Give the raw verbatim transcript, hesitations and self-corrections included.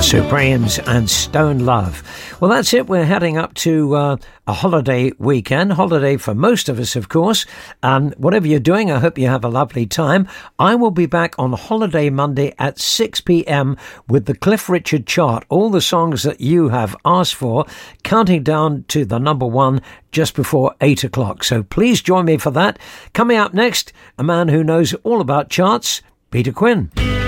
The Supremes and Stone Love. Well, that's it. We're heading up to uh, a holiday weekend. Holiday for most of us, of course. Um, whatever you're doing, I hope you have a lovely time. I will be back on Holiday Monday at six p.m. with the Cliff Richard chart. All the songs that you have asked for, counting down to the number one just before eight o'clock. So please join me for that. Coming up next, a man who knows all about charts, Peter Quinn.